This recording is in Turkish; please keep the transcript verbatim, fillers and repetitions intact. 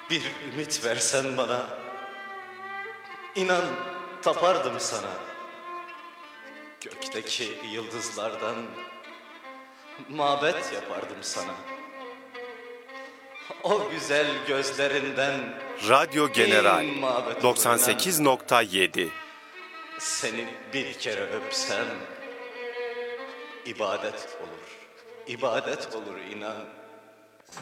Bir ümit versen bana, inan tapardım sana. Gökteki yıldızlardan mabet yapardım sana. O güzel gözlerinden Radyo General bin mabet olur doksan inan. sekiz nokta yedi. Seni bir kere öpsem ibadet olur, ibadet olur inan.